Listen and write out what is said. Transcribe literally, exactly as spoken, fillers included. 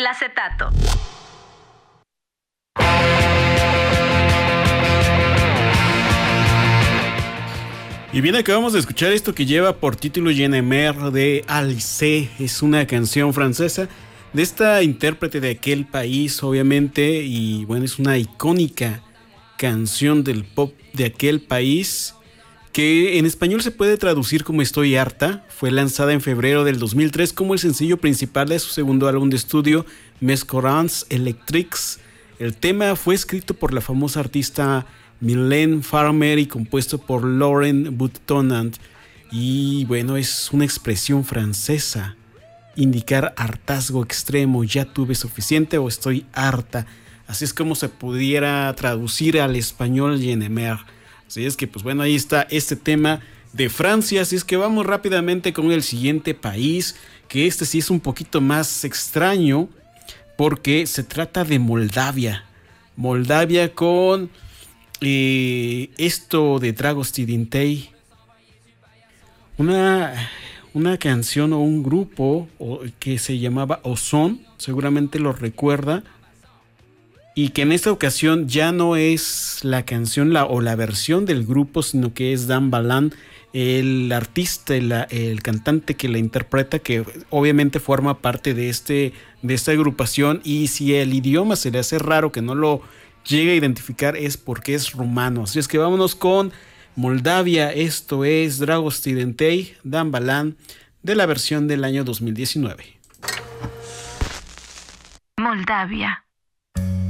el acetato. Y bien, acabamos de escuchar esto que lleva por título Je ne mer de Alice. Es una canción francesa de esta intérprete de aquel país, obviamente, y bueno, es una icónica canción del pop de aquel país que en español se puede traducir como Estoy harta. Fue lanzada en febrero del dos mil tres como el sencillo principal de su segundo álbum de estudio, Mes Courants Electrics. El tema fue escrito por la famosa artista Mylène Farmer y compuesto por Lauren Boutonnat. Y bueno, es una expresión francesa, indicar hartazgo extremo, ya tuve suficiente o estoy harta. Así es como se pudiera traducir al español Je ne mer. Así es que pues bueno, ahí está este tema de Francia. Así es que vamos rápidamente con el siguiente país, que este sí es un poquito más extraño porque se trata de Moldavia. Moldavia con eh, esto de Dragosti Dintei, una, una canción o un grupo o, que se llamaba Ozon, seguramente lo recuerda, y que en esta ocasión ya no es la canción la, o la versión del grupo, sino que es Dan Balan, el artista, el, el cantante que la interpreta, que obviamente forma parte de, este, de esta agrupación, y si el idioma se le hace raro que no lo llega a identificar es porque es rumano. Así es que vámonos con Moldavia. Esto es Dragosti Dintei, Dan Balan, de la versión del año dos mil diecinueve. Moldavia.